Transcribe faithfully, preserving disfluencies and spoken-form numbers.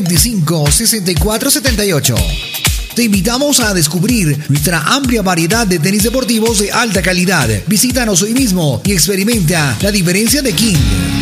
veinticinco, sesenta y cuatro, setenta y ocho. Te invitamos a descubrir nuestra amplia variedad de tenis deportivos de alta calidad. Visítanos hoy mismo y experimenta la diferencia de King.